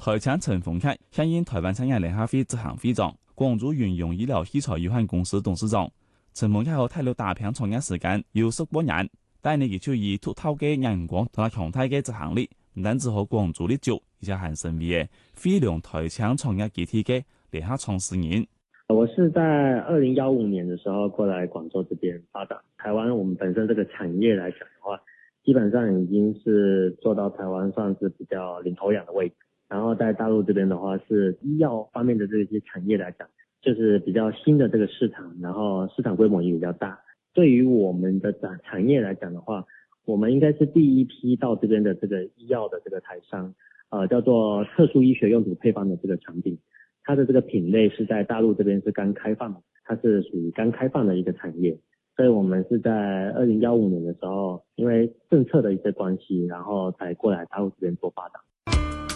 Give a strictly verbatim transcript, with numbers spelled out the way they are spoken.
台枪陈凤凯响应台湾产业联合会执行会长、广州云用医疗器材有限公司董事长。陈凤凯和泰勒大片创业时間有十八年，但係呢佢就以獨特嘅眼光同埋強大嘅執行力，唔單止和廣州的酒，而且還成為嘅飛量台槍創業集體嘅聯合創始人。 我是在二零一五年的時候過來廣州這邊發展。台灣我們本身這個產業來講的話，基本上已經是做到台灣算是比較領頭羊的位置。然後在大陸這邊的話，是醫藥方面的這些產業來講，就是比較新的這個市場，然後市場規模也比較大。對於我們的產產業來講的話，我們應該是第一批到這邊的這個醫藥的這個台商，呃，叫做特殊醫學用途配方的這個產品，它的這個品類是在大陸這邊是剛開放的，它是屬於剛開放的一個產業。所以我們是在二零一五年的時候，因為政策的一些關係，然後才過來大陸這邊做發展。